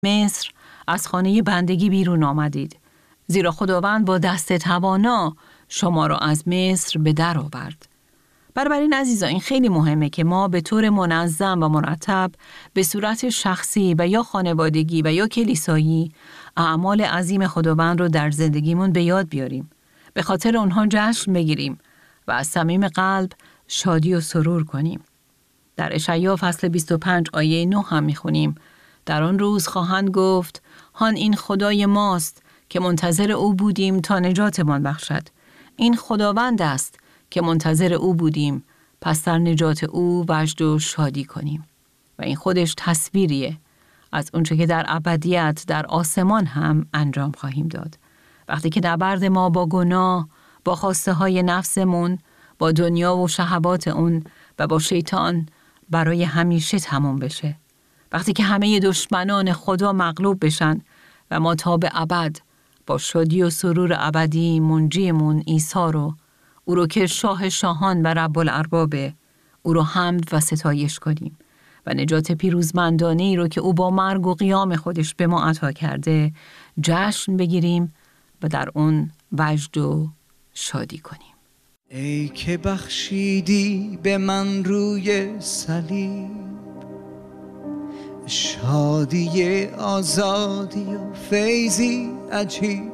مصر از خانه بندگی بیرون آمدید، زیرا خداوند با دست توانا شما را از مصر به در آورد. بنابراین عزیزان، این خیلی مهمه که ما به طور منظم و مرتب به صورت شخصی و یا خانوادگی و یا کلیسایی اعمال عظیم خداوند رو در زندگیمون به یاد بیاریم، به خاطر اونها جشن بگیریم و از صمیم قلب شادی و سرور کنیم. در اشعیا فصل 25 آیه 9 هم میخونیم: در آن روز خواهند گفت هان این خدای ماست که منتظر او بودیم تا نجاتمان بخشد. این خداوند است که منتظر او بودیم، پس در نجات او وجد و شادی کنیم. و این خودش تصویریه از اونچه که در ابدیت در آسمان هم انجام خواهیم داد. وقتی که نبرد ما با گناه، با خواسته های نفسمون، با دنیا و شهوات اون و با شیطان برای همیشه تموم بشه. وقتی که همه دشمنان خدا مغلوب بشن و ما تا به ابد با شادی و سرور ابدی منجیمون عیسی رو، او رو که شاه شاهان و رب الاربابه، او رو حمد و ستایش کنیم و نجات پیروزمندانه‌ای رو که او با مرگ و قیام خودش به ما عطا کرده جشن بگیریم و در اون وجد و شادی کنیم. ای که بخشیدی به من روی صلیب شادی آزادی و فیضی عجیب،